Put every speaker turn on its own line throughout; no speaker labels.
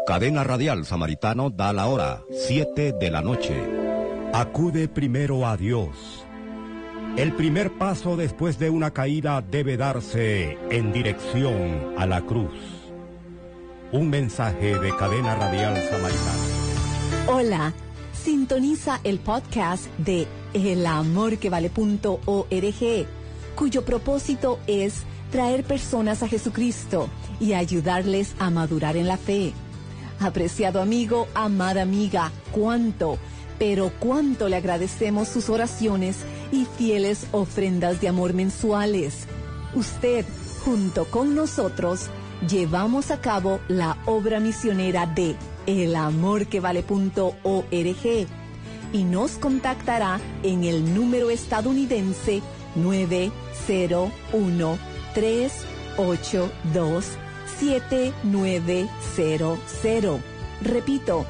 Cadena Radial Samaritano da la hora, 7 de la noche.
Acude primero a Dios. El primer paso después de una caída debe darse en dirección a la cruz. Un mensaje de Cadena Radial Samaritano.
Hola, sintoniza el podcast de elamorquevale.org, cuyo propósito es traer personas a Jesucristo y ayudarles a madurar en la fe. Apreciado amigo, amada amiga, cuánto le agradecemos sus oraciones y fieles ofrendas de amor mensuales. Usted, junto con nosotros, llevamos a cabo la obra misionera de elamorquevale.org y nos contactará en el número estadounidense 901-382-7900. Repito,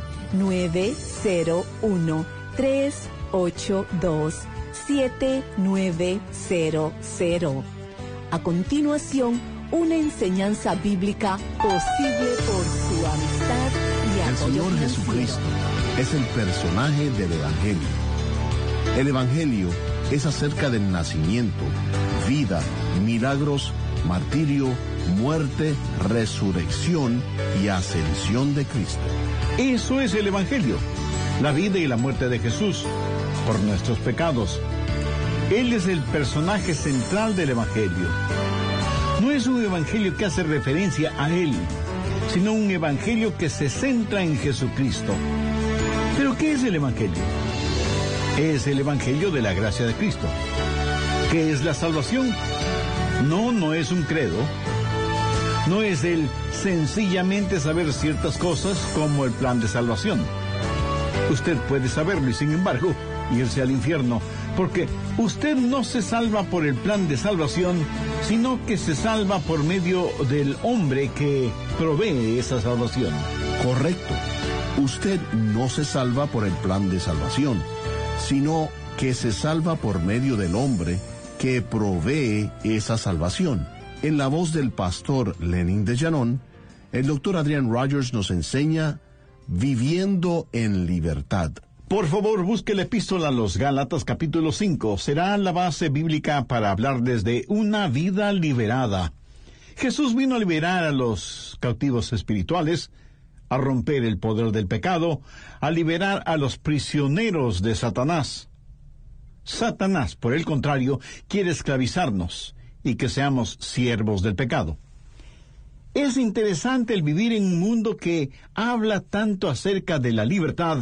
901-382-7900. A continuación, una enseñanza bíblica posible por su amistad y apoyo
El Señor
financiero.
Jesucristo es el personaje del Evangelio. El Evangelio es acerca del nacimiento, vida, milagros, martirio, muerte, resurrección y ascensión de Cristo.
Eso es el Evangelio, la vida y la muerte de Jesús por nuestros pecados. Él es el personaje central del Evangelio. No es un Evangelio que hace referencia a Él, sino un Evangelio que se centra en Jesucristo. ¿Pero qué es el Evangelio? Es el Evangelio de la gracia de Cristo. ¿Qué es la salvación? No es un credo. No es el sencillamente saber ciertas cosas como el plan de salvación. Usted puede saberlo y, sin embargo, irse al infierno, porque usted no se salva por el plan de salvación, sino que se salva por medio del hombre que provee esa salvación.
Correcto. Usted no se salva por el plan de salvación, sino que se salva por medio del hombre que provee esa salvación. En la voz del pastor Lenin de Llanón, el doctor Adrian Rogers nos enseña Viviendo en Libertad.
Por favor, busque la epístola a los Gálatas capítulo 5. Será la base bíblica para hablarles de una vida liberada. Jesús vino a liberar a los cautivos espirituales, a romper el poder del pecado, a liberar a los prisioneros de Satanás. Satanás, por el contrario, quiere esclavizarnos y que seamos siervos del pecado. Es interesante el vivir en un mundo que habla tanto acerca de la libertad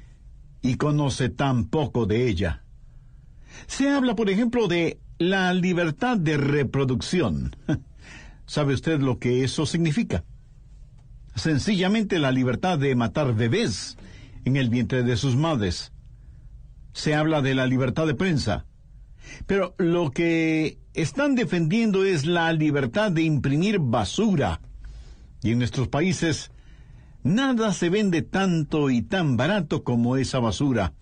y conoce tan poco de ella. Se habla, por ejemplo, de la libertad de reproducción. ¿Sabe usted lo que eso significa? Sencillamente la libertad de matar bebés en el vientre de sus madres. Se habla de la libertad de prensa. Pero lo que están defendiendo es la libertad de imprimir basura. Y en nuestros países, nada se vende tanto y tan barato como esa basura.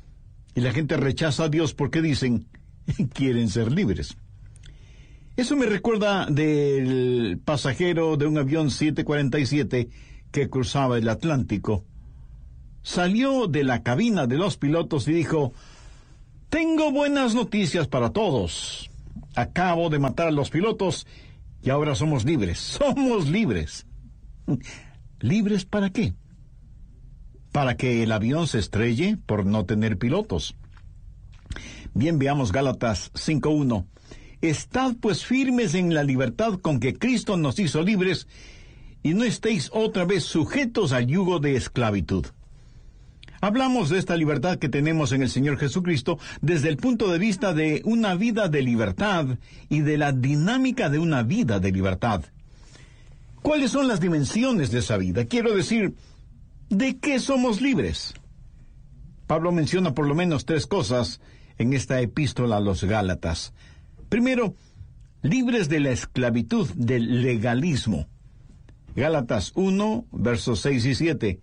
Y la gente rechaza a Dios porque dicen, quieren ser libres. Eso me recuerda del pasajero de un avión 747 que cruzaba el Atlántico. Salió de la cabina de los pilotos y dijo, tengo buenas noticias para todos. Acabo de matar a los pilotos y ahora somos libres. ¡Somos libres! ¿Libres para qué? Para que el avión se estrelle por no tener pilotos. Bien, veamos Gálatas 5:1. Estad pues firmes en la libertad con que Cristo nos hizo libres, y no estéis otra vez sujetos al yugo de esclavitud. Hablamos de esta libertad que tenemos en el Señor Jesucristo desde el punto de vista de una vida de libertad y de la dinámica de una vida de libertad. ¿Cuáles son las dimensiones de esa vida? Quiero decir, ¿de qué somos libres? Pablo menciona por lo menos 3 cosas en esta epístola a los Gálatas. Primero, libres de la esclavitud, del legalismo. Gálatas 1, versos 6 y 7.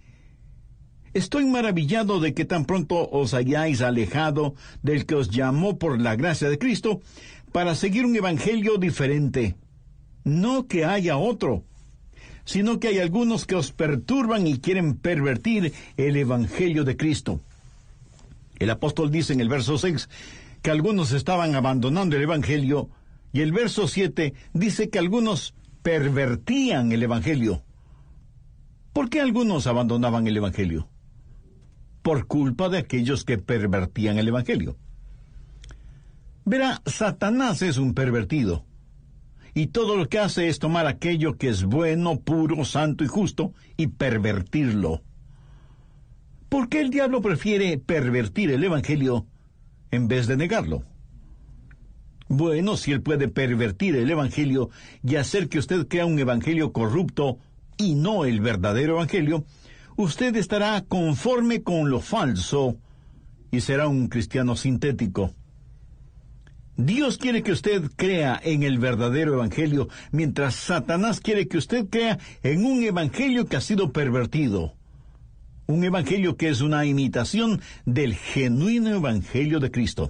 Estoy maravillado de que tan pronto os hayáis alejado del que os llamó por la gracia de Cristo para seguir un evangelio diferente. No que haya otro. sino que hay algunos que os perturban y quieren pervertir el Evangelio de Cristo. El apóstol dice en el verso 6 que algunos estaban abandonando el Evangelio, y el verso 7 dice que algunos pervertían el Evangelio. ¿Por qué algunos abandonaban el Evangelio? Por culpa de aquellos que pervertían el Evangelio. Verá, Satanás es un pervertido, y todo lo que hace es tomar aquello que es bueno, puro, santo y justo, y pervertirlo. ¿Por qué el diablo prefiere pervertir el Evangelio en vez de negarlo? Bueno, si él puede pervertir el Evangelio y hacer que usted crea un Evangelio corrupto y no el verdadero Evangelio, usted estará conforme con lo falso y será un cristiano sintético. Dios quiere que usted crea en el verdadero Evangelio, mientras Satanás quiere que usted crea en un Evangelio que ha sido pervertido. Un Evangelio que es una imitación del genuino Evangelio de Cristo.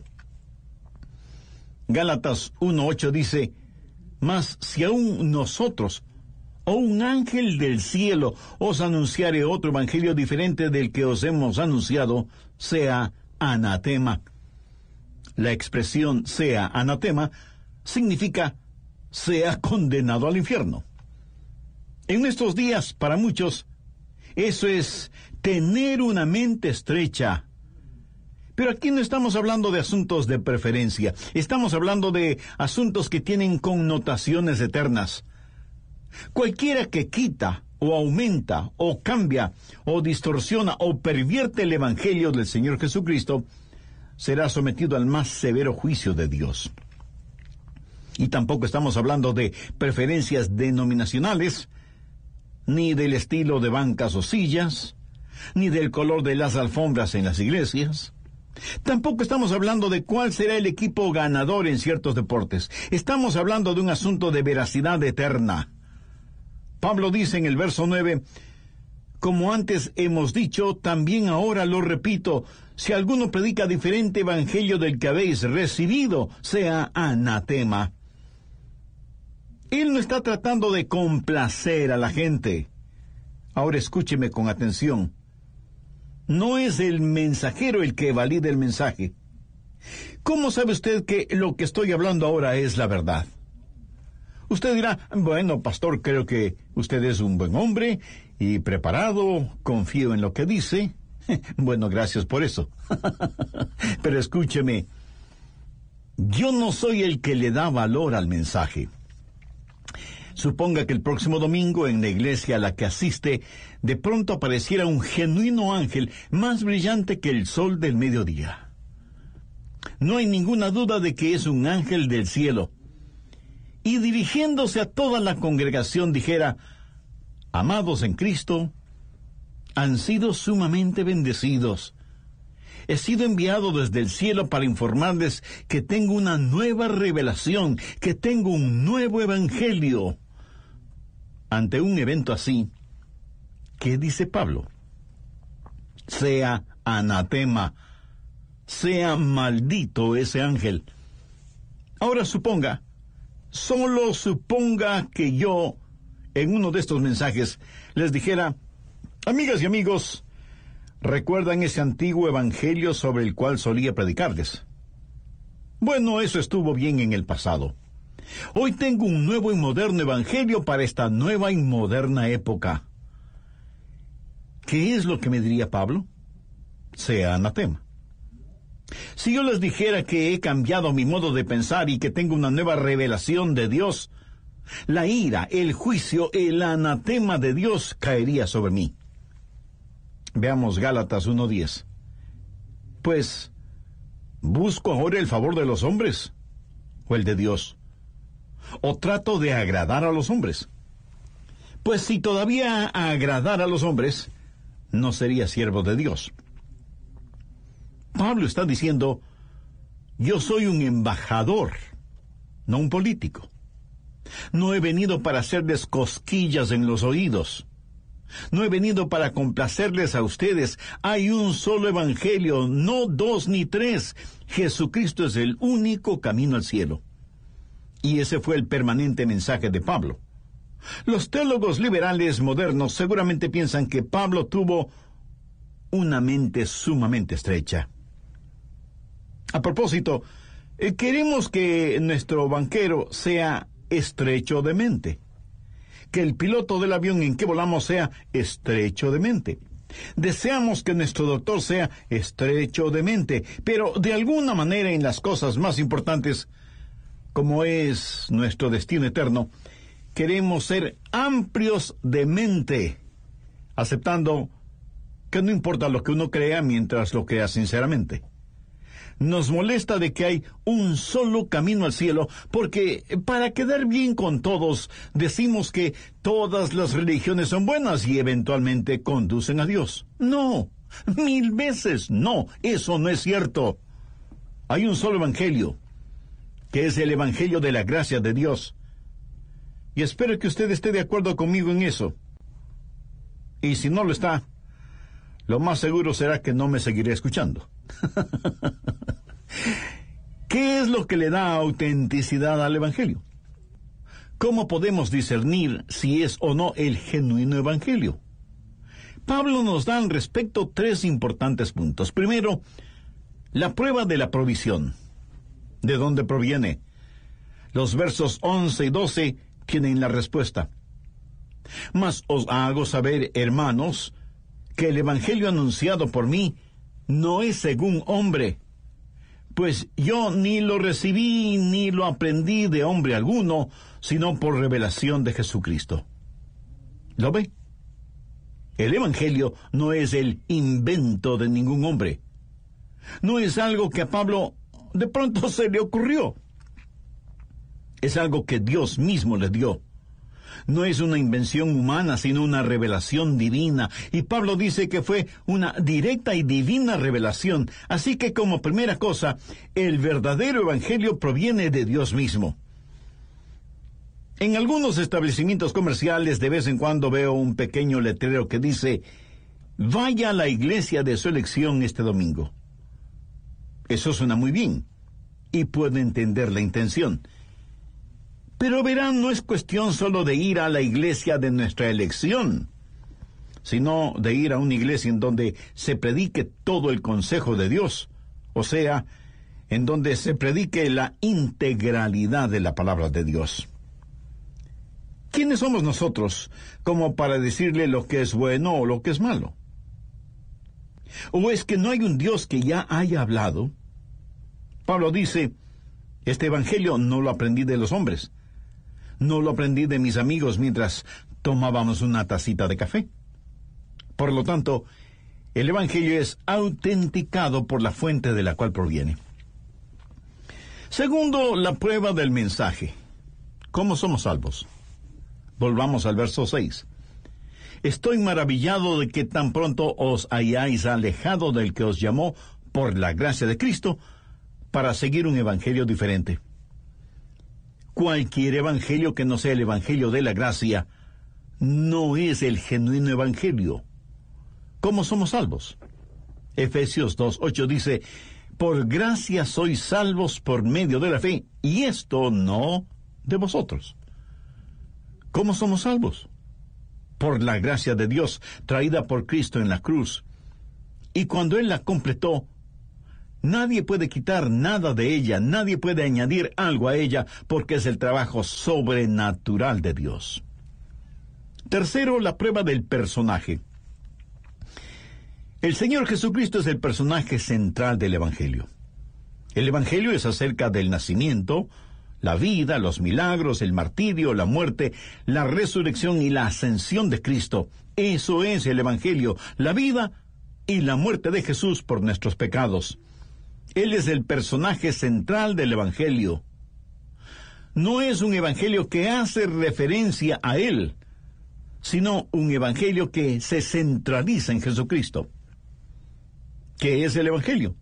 Gálatas 1:8 dice, mas si aún nosotros, o un ángel del cielo, os anunciare otro Evangelio diferente del que os hemos anunciado, sea anatema. La expresión sea anatema significa sea condenado al infierno. En estos días, para muchos, eso es tener una mente estrecha. Pero aquí no estamos hablando de asuntos de preferencia, estamos hablando de asuntos que tienen connotaciones eternas. Cualquiera que quita, o aumenta, o cambia, o distorsiona, o pervierte el Evangelio del Señor Jesucristo, será sometido al más severo juicio de Dios. Y tampoco estamos hablando de preferencias denominacionales, ni del estilo de bancas o sillas, ni del color de las alfombras en las iglesias. Tampoco estamos hablando de cuál será el equipo ganador en ciertos deportes. Estamos hablando de un asunto de veracidad eterna. Pablo dice en el verso 9, como antes hemos dicho, también ahora lo repito, si alguno predica diferente evangelio del que habéis recibido, sea anatema. Él no está tratando de complacer a la gente. Ahora escúcheme con atención. No es el mensajero el que valida el mensaje. ¿Cómo sabe usted que lo que estoy hablando ahora es la verdad? Usted dirá, bueno, pastor, creo que usted es un buen hombre y preparado, confío en lo que dice. Bueno, gracias por eso. Pero escúcheme, yo no soy el que le da valor al mensaje. Suponga que el próximo domingo en la iglesia a la que asiste, de pronto apareciera un genuino ángel más brillante que el sol del mediodía. No hay ninguna duda de que es un ángel del cielo. Y dirigiéndose a toda la congregación dijera, amados en Cristo, han sido sumamente bendecidos. He sido enviado desde el cielo para informarles que tengo una nueva revelación, que tengo un nuevo evangelio. Ante un evento así, ¿qué dice Pablo? Sea anatema, sea maldito ese ángel. Ahora solo suponga que yo, en uno de estos mensajes, les dijera, amigas y amigos, ¿recuerdan ese antiguo evangelio sobre el cual solía predicarles? Bueno, eso estuvo bien en el pasado. Hoy tengo un nuevo y moderno evangelio para esta nueva y moderna época. ¿Qué es lo que me diría Pablo? Sea anatema. Si yo les dijera que he cambiado mi modo de pensar y que tengo una nueva revelación de Dios, la ira, el juicio, el anatema de Dios caería sobre mí. Veamos Gálatas 1:10. Pues, ¿busco ahora el favor de los hombres o el de Dios? ¿O trato de agradar a los hombres? Pues si todavía agradara a los hombres, no sería siervo de Dios. Pablo está diciendo, yo soy un embajador, no un político. No he venido para hacerles cosquillas en los oídos. No he venido para complacerles a ustedes. Hay un solo evangelio, no 2 ni 3. Jesucristo es el único camino al cielo. Y ese fue el permanente mensaje de Pablo. Los teólogos liberales modernos seguramente piensan que Pablo tuvo una mente sumamente estrecha. A propósito, queremos que nuestro banquero sea estrecho de mente, que el piloto del avión en que volamos sea estrecho de mente. Deseamos que nuestro doctor sea estrecho de mente, pero de alguna manera en las cosas más importantes, como es nuestro destino eterno, queremos ser amplios de mente, aceptando que no importa lo que uno crea mientras lo crea sinceramente. Nos molesta de que hay un solo camino al cielo, porque para quedar bien con todos, decimos que todas las religiones son buenas y eventualmente conducen a Dios. No, 1000 veces no, eso no es cierto. Hay un solo evangelio, que es el evangelio de la gracia de Dios. Y espero que usted esté de acuerdo conmigo en eso. Y si no lo está, lo más seguro será que no me seguiré escuchando. ¿Qué es lo que le da autenticidad al Evangelio? ¿Cómo podemos discernir si es o no el genuino Evangelio? Pablo nos da al respecto 3 importantes puntos. Primero, la prueba de la provisión. ¿De dónde proviene? Los versos 11 y 12 tienen la respuesta. Mas os hago saber, hermanos, que el Evangelio anunciado por mí no es según hombre, pues yo ni lo recibí ni lo aprendí de hombre alguno, sino por revelación de Jesucristo. ¿Lo ve? El Evangelio no es el invento de ningún hombre. No es algo que a Pablo de pronto se le ocurrió. Es algo que Dios mismo le dio. No es una invención humana, sino una revelación divina. Y Pablo dice que fue una directa y divina revelación. Así que como primera cosa, el verdadero evangelio proviene de Dios mismo. En algunos establecimientos comerciales de vez en cuando veo un pequeño letrero que dice: vaya a la iglesia de su elección este domingo. Eso suena muy bien, y puedo entender la intención. Pero verán, no es cuestión solo de ir a la iglesia de nuestra elección, sino de ir a una iglesia en donde se predique todo el consejo de Dios, o sea, en donde se predique la integralidad de la palabra de Dios. ¿Quiénes somos nosotros como para decirle lo que es bueno o lo que es malo? ¿O es que no hay un Dios que ya haya hablado? Pablo dice: este evangelio no lo aprendí de los hombres. No lo aprendí de mis amigos mientras tomábamos una tacita de café. Por lo tanto, el Evangelio es autenticado por la fuente de la cual proviene. Segundo, la prueba del mensaje. ¿Cómo somos salvos? Volvamos al verso 6. Estoy maravillado de que tan pronto os hayáis alejado del que os llamó por la gracia de Cristo para seguir un evangelio diferente. Cualquier evangelio que no sea el evangelio de la gracia no es el genuino evangelio. ¿Cómo somos salvos? Efesios 2:8 dice: por gracia sois salvos por medio de la fe, y esto no de vosotros. ¿Cómo somos salvos? Por la gracia de Dios, traída por Cristo en la cruz. Y cuando Él la completó, nadie puede quitar nada de ella, nadie puede añadir algo a ella, porque es el trabajo sobrenatural de Dios. Tercero, la prueba del personaje. El Señor Jesucristo es el personaje central del Evangelio. El Evangelio es acerca del nacimiento, la vida, los milagros, el martirio, la muerte, la resurrección y la ascensión de Cristo. Eso es el Evangelio, la vida y la muerte de Jesús por nuestros pecados. Él es el personaje central del Evangelio. No es un Evangelio que hace referencia a Él, sino un Evangelio que se centraliza en Jesucristo. ¿Qué es el Evangelio?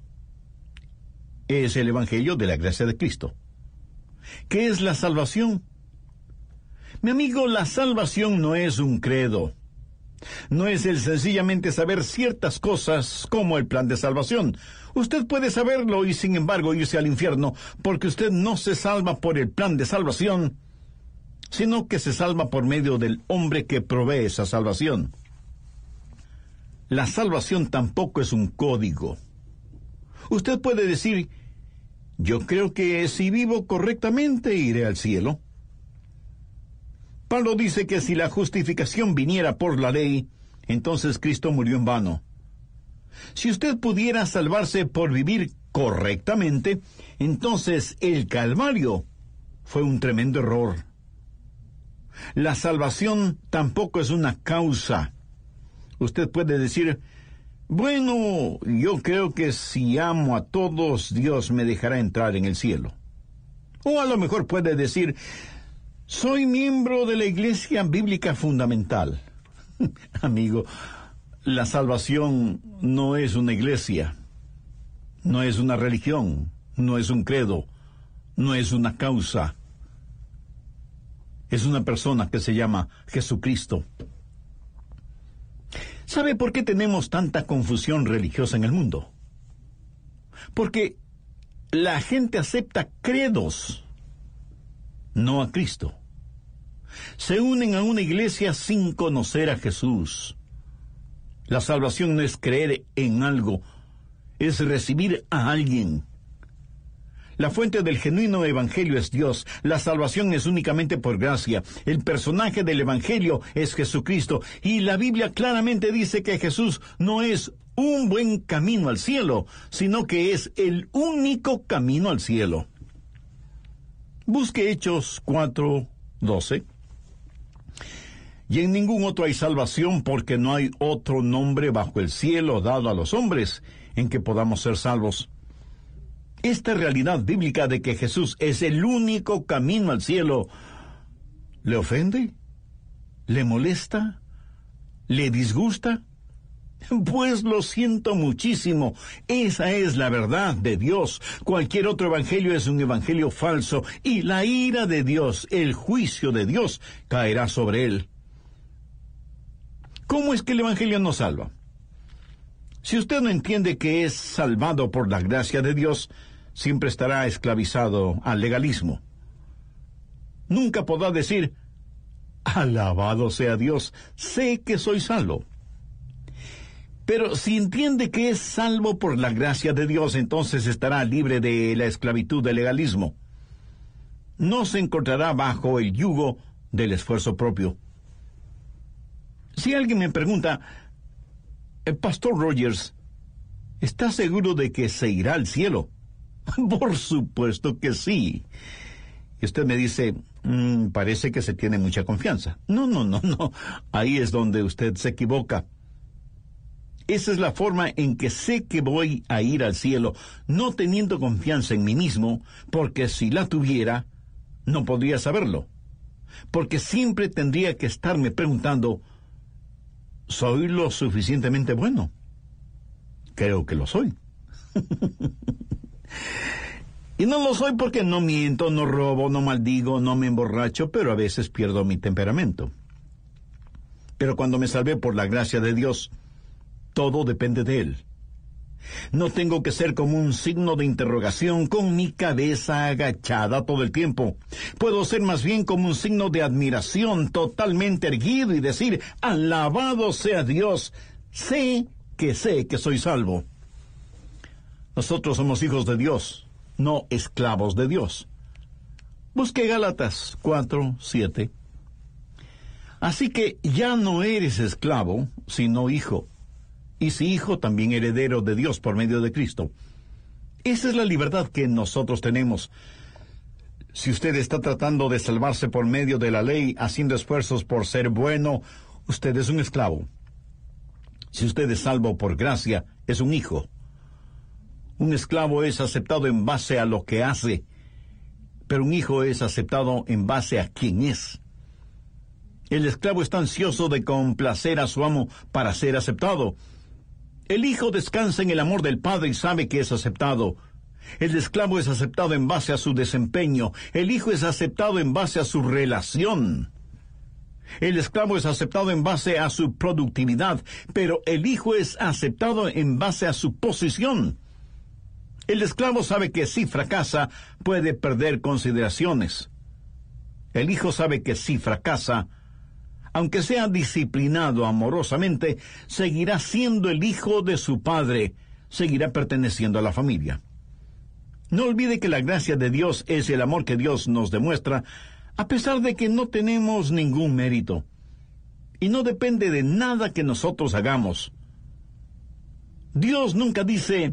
Es el Evangelio de la gracia de Cristo. ¿Qué es la salvación? Mi amigo, la salvación no es un credo. No es el sencillamente saber ciertas cosas como el plan de salvación. Usted puede saberlo y sin embargo irse al infierno, porque usted no se salva por el plan de salvación, sino que se salva por medio del hombre que provee esa salvación. La salvación tampoco es un código. Usted puede decir, yo creo que si vivo correctamente iré al cielo. Pablo dice que si la justificación viniera por la ley, entonces Cristo murió en vano. Si usted pudiera salvarse por vivir correctamente, entonces el Calvario fue un tremendo error. La salvación tampoco es una causa. Usted puede decir, bueno, yo creo que si amo a todos, Dios me dejará entrar en el cielo. O a lo mejor puede decir, soy miembro de la Iglesia Bíblica Fundamental. Amigo, la salvación no es una iglesia, no es una religión, no es un credo, no es una causa. Es una persona que se llama Jesucristo. ¿Sabe por qué tenemos tanta confusión religiosa en el mundo? Porque la gente acepta credos, no a Cristo. Se unen a una iglesia sin conocer a Jesús. La salvación no es creer en algo, es recibir a alguien. La fuente del genuino evangelio es Dios. La salvación es únicamente por gracia. El personaje del evangelio es Jesucristo. Y la Biblia claramente dice que Jesús no es un buen camino al cielo, sino que es el único camino al cielo. Busque Hechos 4:12. Y en ningún otro hay salvación, porque no hay otro nombre bajo el cielo dado a los hombres en que podamos ser salvos. Esta realidad bíblica de que Jesús es el único camino al cielo, ¿le ofende? ¿Le molesta? ¿Le disgusta? Pues lo siento muchísimo. Esa es la verdad de Dios. Cualquier otro evangelio es un evangelio falso, y la ira de Dios, el juicio de Dios, caerá sobre él. ¿Cómo es que el evangelio nos salva? Si usted no entiende que es salvado por la gracia de Dios, siempre estará esclavizado al legalismo. Nunca podrá decir, alabado sea Dios, sé que soy salvo. Pero si entiende que es salvo por la gracia de Dios, entonces estará libre de la esclavitud del legalismo. No se encontrará bajo el yugo del esfuerzo propio. Si alguien me pregunta, Pastor Rogers, ¿está seguro de que se irá al cielo? Por supuesto que sí. Y usted me dice, parece que se tiene mucha confianza. No. Ahí es donde usted se equivoca. Esa es la forma en que sé que voy a ir al cielo, no teniendo confianza en mí mismo, porque si la tuviera, no podría saberlo. Porque siempre tendría que estarme preguntando, ¿soy lo suficientemente bueno? Creo que lo soy. Y no lo soy porque no miento, no robo, no maldigo, no me emborracho, pero a veces pierdo mi temperamento. Pero cuando me salvé por la gracia de Dios, todo depende de Él. No tengo que ser como un signo de interrogación con mi cabeza agachada todo el tiempo. Puedo ser más bien como un signo de admiración totalmente erguido y decir, alabado sea Dios, sé que soy salvo. Nosotros somos hijos de Dios, no esclavos de Dios. Busque Gálatas 4:7. Así que ya no eres esclavo, sino hijo. Y si hijo, también heredero de Dios por medio de Cristo. Esa es la libertad que nosotros tenemos. Si usted está tratando de salvarse por medio de la ley, haciendo esfuerzos por ser bueno, usted es un esclavo. Si usted es salvo por gracia, es un hijo. Un esclavo es aceptado en base a lo que hace, pero un hijo es aceptado en base a quién es. El esclavo está ansioso de complacer a su amo para ser aceptado. El hijo descansa en el amor del padre y sabe que es aceptado. El esclavo es aceptado en base a su desempeño. El hijo es aceptado en base a su relación. El esclavo es aceptado en base a su productividad, pero el hijo es aceptado en base a su posición. El esclavo sabe que si fracasa, puede perder consideraciones. El hijo sabe que si fracasa, aunque sea disciplinado amorosamente, seguirá siendo el hijo de su padre, seguirá perteneciendo a la familia. No olvide que la gracia de Dios es el amor que Dios nos demuestra, a pesar de que no tenemos ningún mérito. Y no depende de nada que nosotros hagamos. Dios nunca dice,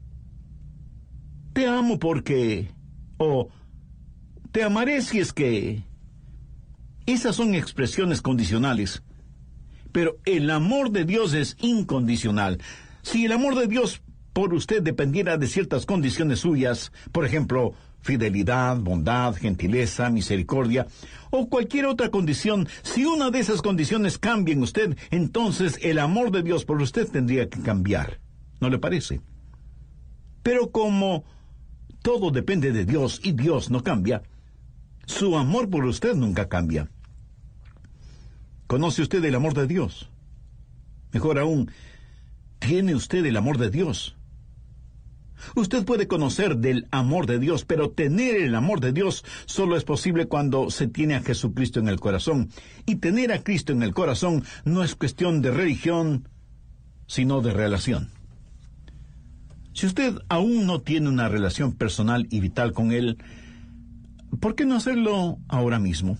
te amo porque, o te amaré si es que. Esas son expresiones condicionales. Pero el amor de Dios es incondicional. Si el amor de Dios por usted dependiera de ciertas condiciones suyas, por ejemplo, fidelidad, bondad, gentileza, misericordia, o cualquier otra condición, si una de esas condiciones cambia en usted, entonces el amor de Dios por usted tendría que cambiar. ¿No le parece? Pero como todo depende de Dios y Dios no cambia, su amor por usted nunca cambia. ¿Conoce usted el amor de Dios? Mejor aún, ¿tiene usted el amor de Dios? Usted puede conocer del amor de Dios, pero tener el amor de Dios solo es posible cuando se tiene a Jesucristo en el corazón. Y tener a Cristo en el corazón no es cuestión de religión, sino de relación. Si usted aún no tiene una relación personal y vital con Él, ¿por qué no hacerlo ahora mismo?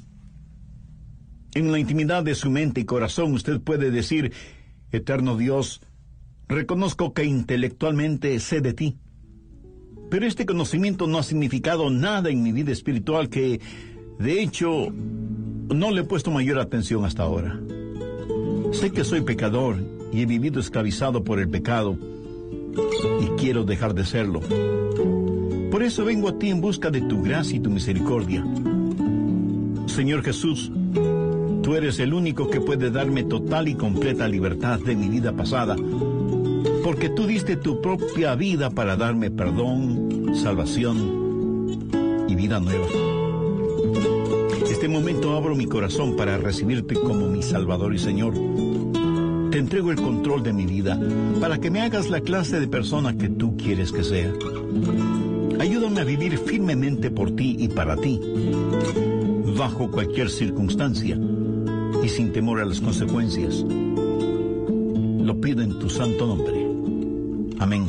En la intimidad de su mente y corazón usted puede decir, eterno Dios, reconozco que intelectualmente sé de ti, pero este conocimiento no ha significado nada en mi vida espiritual que, de hecho, no le he puesto mayor atención hasta ahora. Sé que soy pecador y he vivido esclavizado por el pecado y quiero dejar de serlo. Por eso vengo a ti en busca de tu gracia y tu misericordia. Señor Jesús, tú eres el único que puede darme total y completa libertad de mi vida pasada, porque tú diste tu propia vida para darme perdón, salvación y vida nueva. Este momento abro mi corazón para recibirte como mi Salvador y Señor. Te entrego el control de mi vida para que me hagas la clase de persona que tú quieres que sea. Ayúdame a vivir firmemente por ti y para ti, bajo cualquier circunstancia y sin temor a las consecuencias. Lo pido en tu santo nombre. Amén.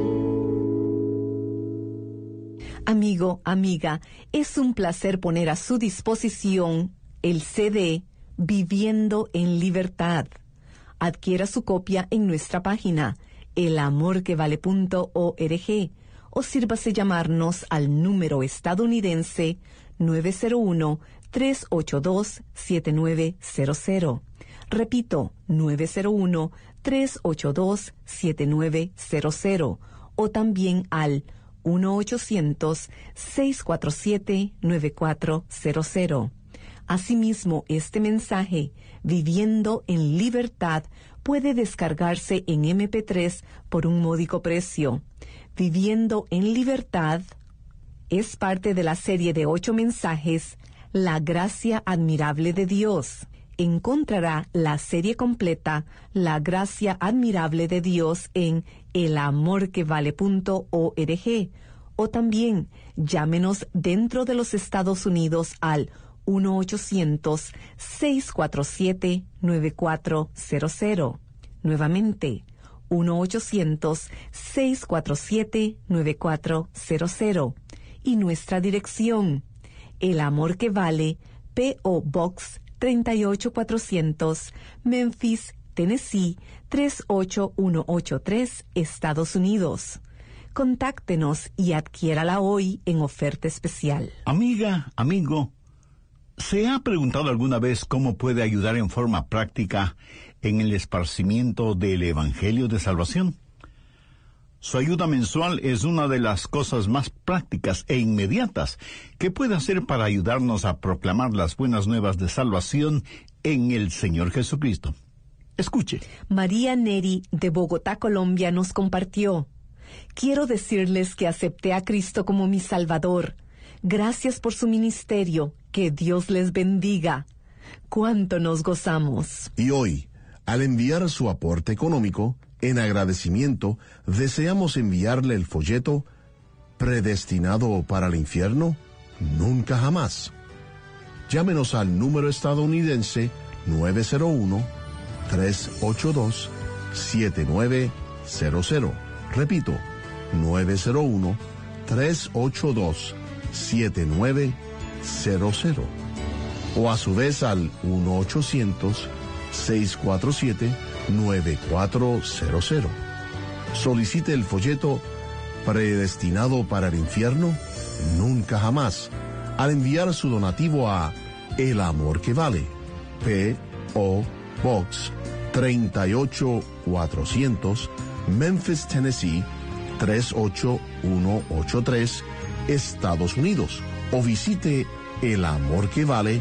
Amigo, amiga, es un placer poner a su disposición el CD Viviendo en Libertad. Adquiera su copia en nuestra página, elamorquevale.org, o sírvase llamarnos al número estadounidense 901-382-7900. Repito, 901-382-7900, o también al 1-800-647-9400. Asimismo, este mensaje, Viviendo en Libertad, puede descargarse en MP3 por un módico precio. Viviendo en Libertad es parte de la serie de 8 mensajes, La Gracia Admirable de Dios. Encontrará la serie completa, La Gracia Admirable de Dios, en elamorquevale.org, o también llámenos dentro de los Estados Unidos al 1-800-647-9400. Nuevamente, 1-800-647-9400. Y nuestra dirección, El Amor que Vale, P.O. Box 38400, Memphis, Tennessee 38183, Estados Unidos. Contáctenos y adquiérala hoy en oferta especial.
Amiga, amigo, ¿se ha preguntado alguna vez cómo puede ayudar en forma práctica en el esparcimiento del Evangelio de Salvación? Su ayuda mensual es una de las cosas más prácticas e inmediatas que puede hacer para ayudarnos a proclamar las buenas nuevas de salvación en el Señor Jesucristo. Escuche.
María Neri, de Bogotá, Colombia, nos compartió: quiero decirles que acepté a Cristo como mi Salvador. Gracias por su ministerio. Que Dios les bendiga. ¡Cuánto nos gozamos!
Y hoy, al enviar su aporte económico, en agradecimiento, deseamos enviarle el folleto ¿Predestinado para el infierno? Nunca jamás. llámenos al número estadounidense 901-382-7900. Repito, 901-382-7900. O a su vez al 1-800-647-9400. Solicite el folleto Predestinado para el Infierno, Nunca Jamás, al enviar su donativo a El Amor que Vale, P.O. Box 38400, Memphis, Tennessee 38183, Estados Unidos, o visite elamorquevale.org.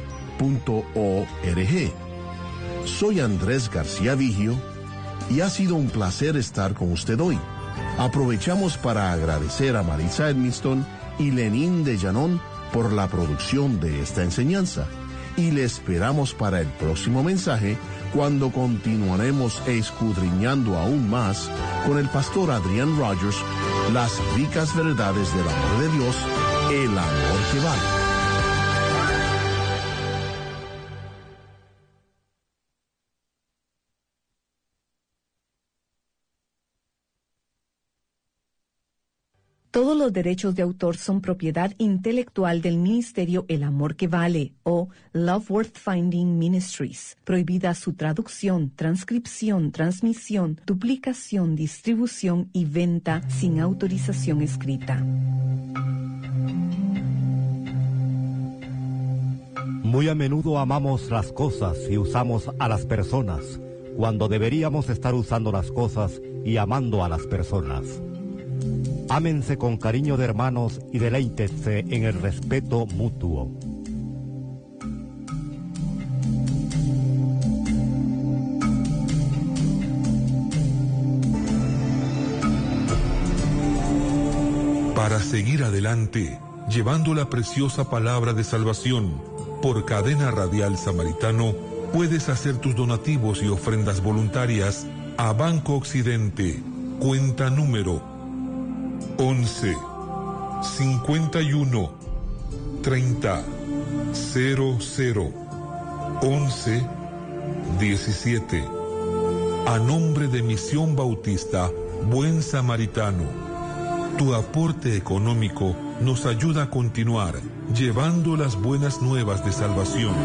Soy Andrés García Vigio y ha sido un placer estar con usted hoy. Aprovechamos para agradecer a Marisa Edmiston y Lenín de Llanón por la producción de esta enseñanza, y le esperamos para el próximo mensaje, cuando continuaremos escudriñando aún más con el pastor Adrián Rogers las ricas verdades del amor de Dios, el amor que vale.
Todos los derechos de autor son propiedad intelectual del Ministerio El Amor que Vale, o Love Worth Finding Ministries. Prohibida su traducción, transcripción, transmisión, duplicación, distribución y venta sin autorización escrita.
Muy a menudo amamos las cosas y usamos a las personas, cuando deberíamos estar usando las cosas y amando a las personas. Ámense con cariño de hermanos y deleítense en el respeto mutuo.
Para seguir adelante, llevando la preciosa palabra de salvación por Cadena Radial Samaritano, puedes hacer tus donativos y ofrendas voluntarias a Banco Occidente, cuenta número 11 51 30 00 11 17. A nombre de Misión Bautista Buen Samaritano, tu aporte económico nos ayuda a continuar llevando las buenas nuevas de salvación.